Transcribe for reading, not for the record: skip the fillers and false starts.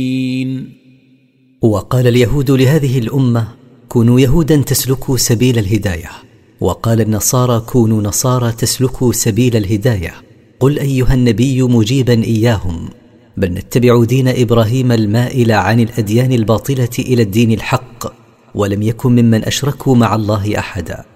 وقال اليهود لهذه الأمة: كونوا يهودا تسلكوا سبيل الهداية، وقال النصارى: كونوا نصارى تسلكوا سبيل الهداية. قل أيها النبي مجيبا إياهم: بل نتبع دين إبراهيم المائل عن الأديان الباطلة إلى الدين الحق، ولم يكن ممن أشركوا مع الله أحدا.